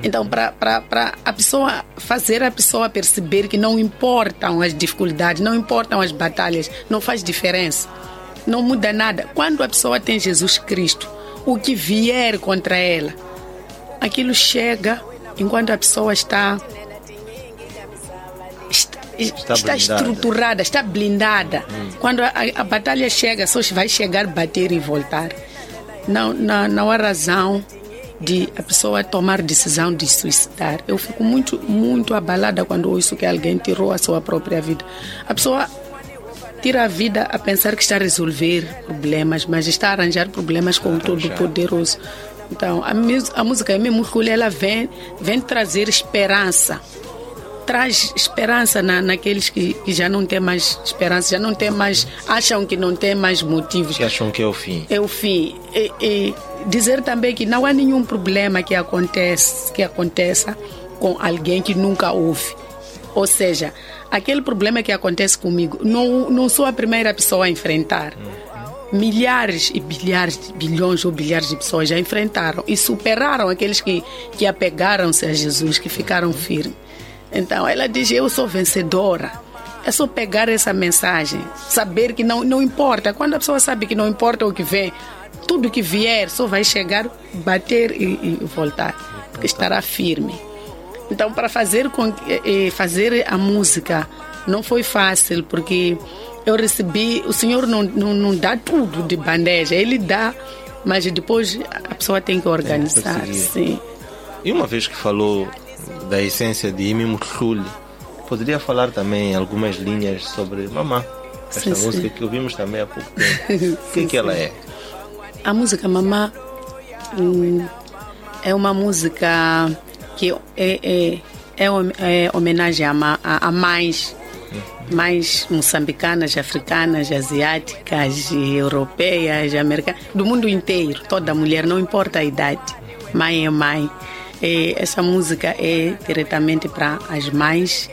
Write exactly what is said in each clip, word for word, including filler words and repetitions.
Então, para a pessoa fazer a pessoa perceber que não importam as dificuldades, não importam as batalhas, não faz diferença, não muda nada. Quando a pessoa tem Jesus Cristo, o que vier contra ela, aquilo chega enquanto a pessoa está está, está, está estruturada, está blindada. Hum. Quando a, a batalha chega, só vai chegar, bater e voltar. Não, não, não há razão de a pessoa tomar decisão de suicidar. Eu fico muito, muito abalada quando ouço que alguém tirou a sua própria vida. A pessoa tira a vida a pensar que está a resolver problemas, mas está a arranjar problemas com o Todo-Poderoso. Então, a, a música é mesmo que ela vem, vem trazer esperança. Traz esperança na, naqueles que, que já não têm mais esperança, já não têm mais, acham que não têm mais motivos. Que acham que é o fim. É o fim. E, e dizer também que não há nenhum problema que, acontece, que aconteça com alguém que nunca houve. Ou seja, aquele problema que acontece comigo, não, não sou a primeira pessoa a enfrentar. Hum. Milhares e bilhares, bilhões ou bilhares de pessoas já enfrentaram e superaram aqueles que, que apegaram-se a Jesus, que ficaram firmes. Então, ela diz, eu sou vencedora. É só pegar essa mensagem, saber que não, não importa. Quando a pessoa sabe que não importa o que vem, tudo que vier só vai chegar, bater e, e voltar, porque estará firme. Então, para fazer, com, fazer a música não foi fácil, porque eu recebi, o Senhor não, não, não dá tudo de bandeja, Ele dá, mas depois a pessoa tem que organizar. Tem que sim. E uma vez que falou da essência de Imi Muthluli, poderia falar também algumas linhas sobre Mamá, esta sim, música sim. que ouvimos também há pouco tempo. O que, que ela é? A música Mamá hum, é uma música que é, é, é, é homenagem a, a, a mães, uhum. mães moçambicanas, africanas, asiáticas, europeias, americanas, do mundo inteiro. Toda mulher, não importa a idade, mãe é mãe. E essa música é diretamente para as mães,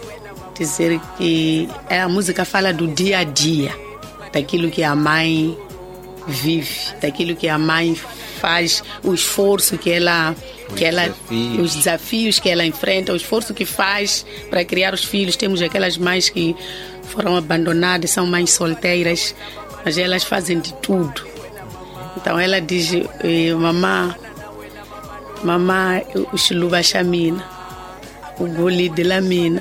dizer que a música fala do dia a dia, daquilo que a mãe vive, daquilo que a mãe faz, o esforço que ela, que ela desafios. os desafios que ela enfrenta, o esforço que faz para criar os filhos. Temos aquelas mães que foram abandonadas, são mães solteiras, mas elas fazem de tudo. Então ela diz, mamá, mamá, o Chiluba Chamina, o Goli de Lamina.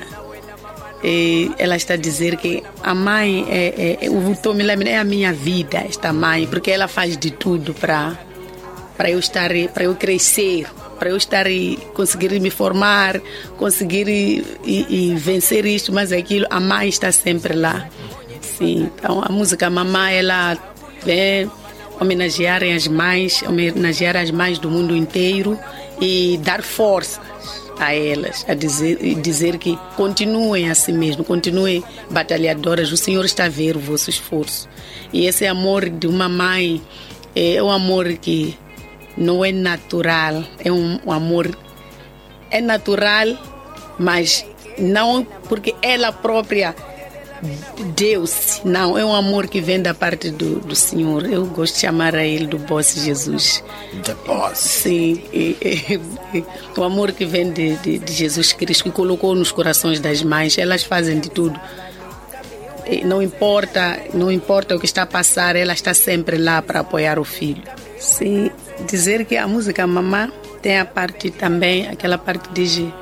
E ela está a dizer que a mãe, é, é, o Tomi Lamina é a minha vida, esta mãe, porque ela faz de tudo para para eu estar, para eu crescer, para eu estar e conseguir me formar, conseguir e, e, e vencer isto, mas aquilo, a mãe está sempre lá. Sim, então a música Mamá, ela vem homenagear as mães, homenagear as mães do mundo inteiro e dar força a elas, a dizer, dizer que continuem assim mesmo, continuem batalhadoras, o Senhor está a ver o vosso esforço. E esse amor de uma mãe é um amor que não é natural, é um, um amor, é natural, mas não porque ela própria Deus, não, é um amor que vem da parte do, do Senhor. Eu gosto de chamar a Ele do Boss Jesus. The Boss. Sim, e, e, e, o amor que vem de, de, de Jesus Cristo, que colocou nos corações das mães. Elas fazem de tudo. E não importa, não importa o que está a passar, ela está sempre lá para apoiar o filho. Sim, dizer que a música Mamá tem a parte também, aquela parte de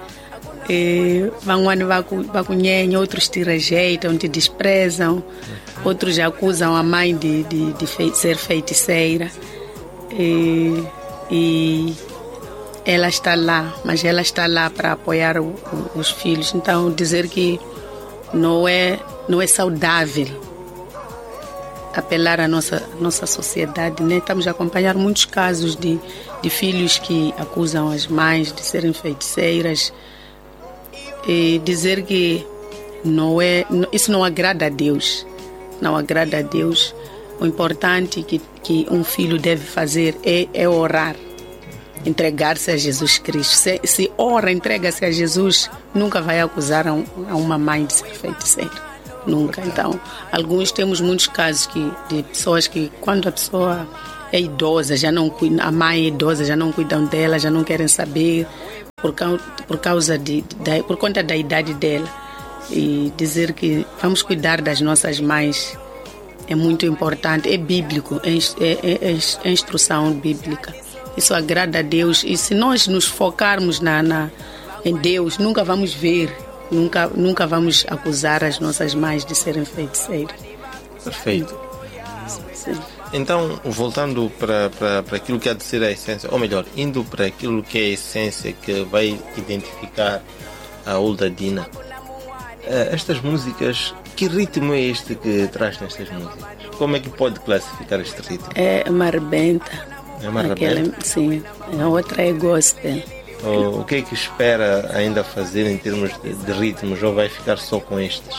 vão vacunhem, outros te rejeitam, te desprezam, outros acusam a mãe de, de, de fe, ser feiticeira e, e ela está lá, mas ela está lá para apoiar o, o, os filhos. Então dizer que não é, não é saudável apelar à nossa, nossa sociedade, né? Estamos a acompanhar muitos casos de, de filhos que acusam as mães de serem feiticeiras. E dizer que não é, isso não agrada a Deus, não agrada a Deus. O importante que, que um filho deve fazer é, é orar, entregar-se a Jesus Cristo. Se, se ora, entrega-se a Jesus, nunca vai acusar a, um, a uma mãe de ser feiticeira, nunca. Então, alguns temos muitos casos que, de pessoas que quando a pessoa é idosa, já não cuida, a mãe é idosa, já não cuidam dela, já não querem saber. por, causa, por, causa de, de, por conta da idade dela. E dizer que vamos cuidar das nossas mães é muito importante, é bíblico, é, é, é, é instrução bíblica. Isso agrada a Deus. E se nós nos focarmos na, na, em Deus, nunca vamos ver, nunca, nunca vamos acusar as nossas mães de serem feiticeiras. Perfeito. Sim. Então, voltando para, para, para aquilo que há de ser a essência, ou melhor, indo para aquilo que é a essência que vai identificar a Olda Dina, estas músicas, que ritmo é este que traz nestas músicas? Como é que pode classificar este ritmo? É uma rebenta. É uma rebenta? Sim, a outra é gospel. O, o que é que espera ainda fazer em termos de, de ritmos, ou vai ficar só com estes?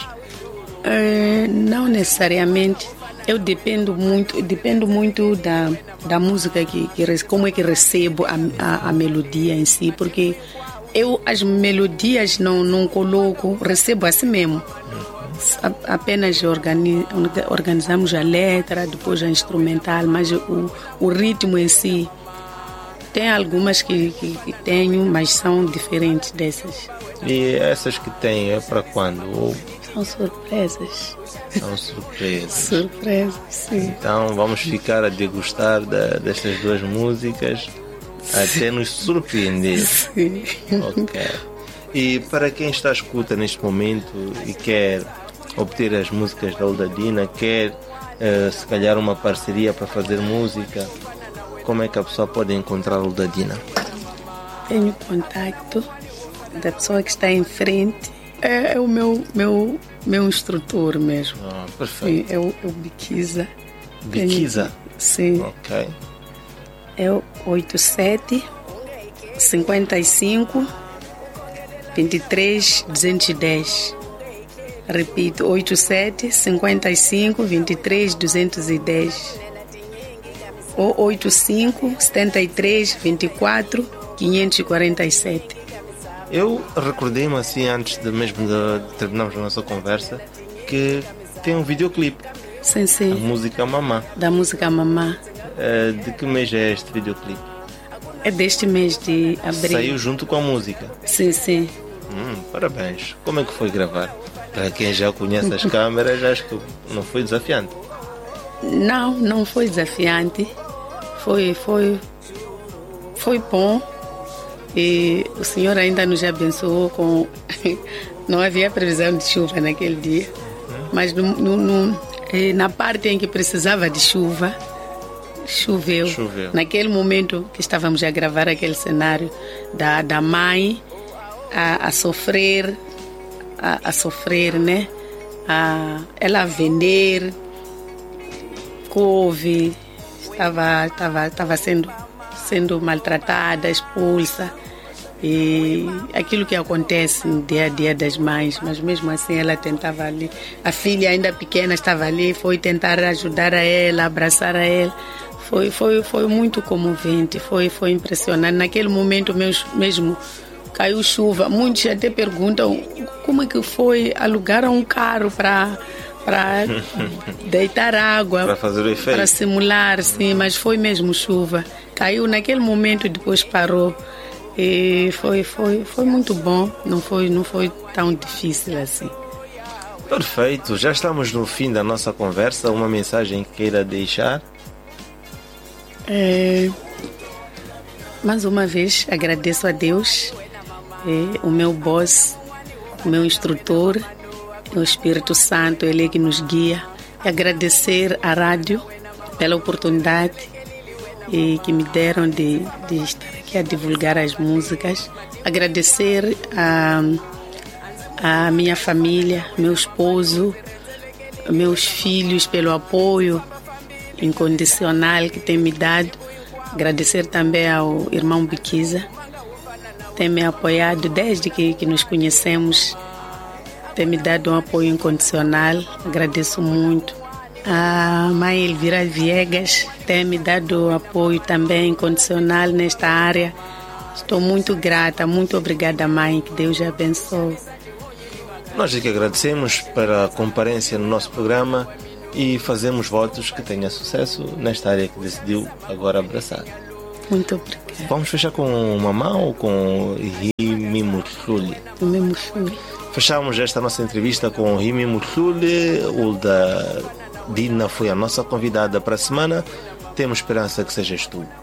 É, não necessariamente. Eu dependo muito, dependo muito da, da música, que, que, como é que recebo a, a, a melodia em si, porque eu as melodias não, não coloco, recebo assim mesmo. A, apenas organi, organizamos a letra, depois a instrumental, mas o, o ritmo em si, tem algumas que, que, que tenho, mas são diferentes dessas. E essas que tem é para quando? Ou... São surpresas. São surpresas. Surpresas, sim. Então vamos ficar a degustar da, destas duas músicas até nos surpreender. Sim. Ok. E para quem está à escuta neste momento e quer obter as músicas da Olda Dina, quer uh, se calhar uma parceria para fazer música, como é que a pessoa pode encontrar a Olda Dina? Tenho contato da pessoa que está em frente. É, é o meu, meu, meu instrutor mesmo. Ah, perfeito. Sim, é o, é o Biquiza. Biquiza? Sim. Ok. É o oitenta e sete, cinquenta e cinco, vinte e três, duzentos e dez. Repito, oitenta e sete, cinquenta e cinco, vinte e três, duzentos e dez. Ou oitenta e cinco, setenta e três, vinte e quatro, quinhentos e quarenta e sete. Eu recordei-me assim, antes de mesmo de terminarmos a nossa conversa, que tem um videoclipe. Sim, sim. A música Mamá. Da música Mamá. Uh, de que mês é este videoclipe? É deste mês de abril. Saiu junto com a música? Sim, sim. Hum, parabéns. Como é que foi gravar? Para quem já conhece as câmeras, acho que não foi desafiante. Não, não foi desafiante. Foi, foi, foi bom. E o Senhor ainda nos abençoou com... Não havia previsão de chuva naquele dia. Uhum. Mas no, no, no, na parte em que precisava de chuva, choveu. Choveu. Naquele momento que estávamos a gravar aquele cenário da, da mãe a, a sofrer, a, a sofrer, né? A, ela a vender couve, estava, estava, estava sendo, sendo maltratada, expulsa. E aquilo que acontece no dia a dia das mães, mas mesmo assim ela tentava ali. A filha ainda pequena estava ali, foi tentar ajudar a ela, abraçar a ela. Foi, foi, foi muito comovente, foi, foi impressionante. Naquele momento mesmo caiu chuva. Muitos até perguntam como é que foi alugar um carro para para deitar água, para fazer o efeito, para simular, sim, mas foi mesmo chuva. Caiu naquele momento e depois parou. E foi, foi, foi muito bom, não foi, não foi tão difícil assim. Perfeito, já estamos no fim da nossa conversa. Uma mensagem que queira deixar? É, mais uma vez agradeço a Deus, é, o meu boss, o meu instrutor, o Espírito Santo, Ele é que nos guia. E agradecer à rádio pela oportunidade e que me deram de, de estar aqui a divulgar as músicas. Agradecer a, a minha família, meu esposo, meus filhos pelo apoio incondicional que tem me dado. Agradecer também ao irmão Biquiza, tem me apoiado desde que, que nos conhecemos, tem me dado um apoio incondicional. Agradeço muito. A mãe Elvira Viegas tem me dado apoio também incondicional nesta área. Estou muito grata, muito obrigada, mãe, que Deus a abençoe. Nós é que agradecemos pela comparência no nosso programa e fazemos votos que tenha sucesso nesta área que decidiu agora abraçar. Muito obrigada. Vamos fechar com Mamá ou com Muxuli. Rimi Muxuli. Fechamos esta nossa entrevista com o Rimi Muxuli. Hulda Dina foi a nossa convidada para a semana. Temos esperança que sejas tu.